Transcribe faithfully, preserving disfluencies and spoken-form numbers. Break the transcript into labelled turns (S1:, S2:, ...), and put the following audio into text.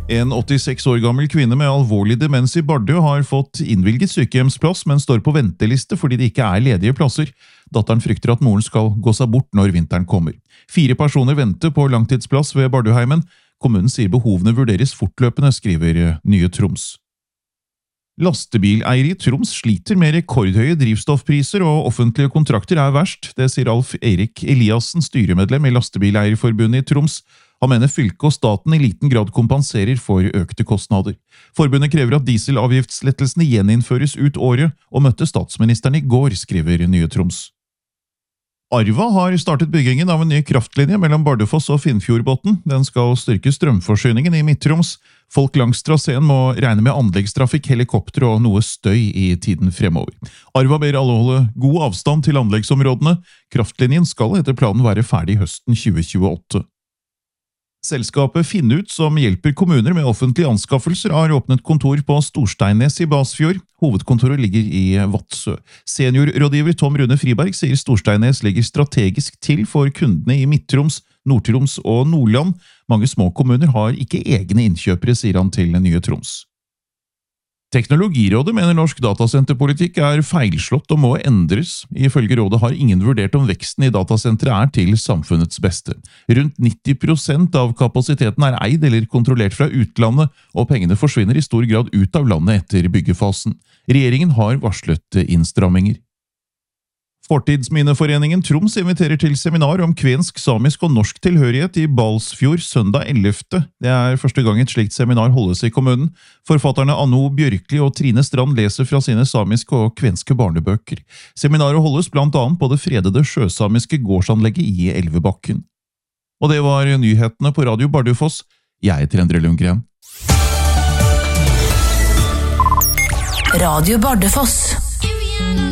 S1: En åttiseks år gammel kvinne med alvorlig demens i Bardu har fått innvilget sykehjemsplass, men står på venteliste fordi det ikke er ledige plasser. Datteren frykter at moren skal gå seg bort når vinteren kommer. Fire personer venter på langtidsplass ved Barduheimen. Kommunen sier behovene vurderes fortløpende, skriver Nye Troms. Lastebileiere i Troms sliter med rekordhøye drivstoffpriser, og offentlige kontrakter er verst. Det sier Alf Erik Eliassen, styremedlem i Lastebileierforbundet i Troms. Han mener fylket og staten i liten grad kompenserer for økte kostnader. Forbundet krever at dieselavgiftslettelsene gjeninnføres ut året, og møtte statsministeren i går, skriver Nye Troms. Arva har startet byggingen av en ny kraftlinje mellom Bardufoss og Finnfjordbotn. Den skal styrke strømforsyningen i Midt-Troms. Folk langs traseen må regne med anleggstrafikk, helikopter og noe støy i tiden fremover. Arva ber alle holde god avstand til anleggsområdene. Kraftlinjen skal etter planen være ferdig høsten tjue tjueåtte. Selskapet Finnut, som hjelper kommuner med offentlige anskaffelser, har åpnet kontor på Storsteinnes i Basfjord. Hovedkontoret ligger i Vadsø. Seniorrådgiver Tom Rune Friberg sier Storsteinnes ligger strategisk til for kundene i Midt-Troms, Nord-Troms og Nordland. Mange små kommuner har ikke egne innkjøpere, sier han til Nye Troms. Teknologirådet mener norsk datasenterpolitikk er feilslått og må endres. Ifølge rådet har ingen vurdert om veksten i datasentre er til samfunnets beste. Rundt nitti prosent av kapasiteten er eid eller kontrollert fra utlandet, og pengene forsvinner i stor grad ut av landet etter byggefasen. Regjeringen har varslet innstramminger. Fortidsminneforeningen Troms inviterer til seminar om kvensk, samisk og norsk tilhørighet i Balsfjord søndag ellevte. Det er første gang et slikt seminar holdes i kommunen. Forfatterne Anno Bjørkli og Trine Strand leser fra sine samiske og kvenske barnebøker. Seminaret holdes blant annet på det fredede sjøsamiske gårdsanlegget i Elvebakken. Og det var nyhetene på Radio Bardufoss. Jeg heter Endre Lundgren.
S2: Radio Bardufoss.